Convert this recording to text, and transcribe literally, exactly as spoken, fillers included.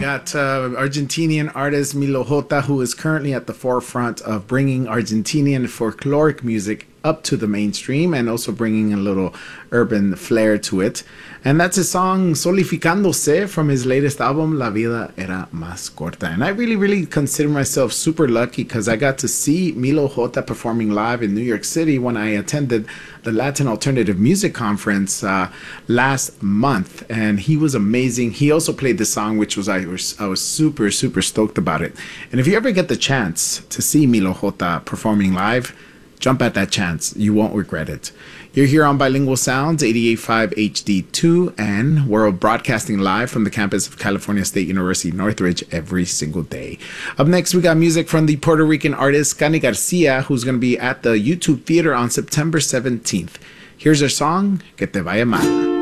got uh, Argentinian artist Milo J, who is currently at the forefront of bringing Argentinian folkloric music up to the mainstream and also bringing a little urban flair to it. And that's his song Solificándose from his latest album, La Vida Era Más Corta. And I really, really consider myself super lucky because I got to see Milo J performing live in New York City when I attended the Latin Alternative Music Conference uh, last month. And he was amazing. He also played the song, which was I, was, I was super, super stoked about it. And if you ever get the chance to see Milo J performing live, jump at that chance. You won't regret it. You're here on Bilingual Sounds, eighty-eight point five H D two, and we're broadcasting live from the campus of California State University, Northridge, every single day. Up next, we got music from the Puerto Rican artist Cani Garcia, who's going to be at the YouTube Theater on September seventeenth. Here's her song, Que Te Vaya Mal.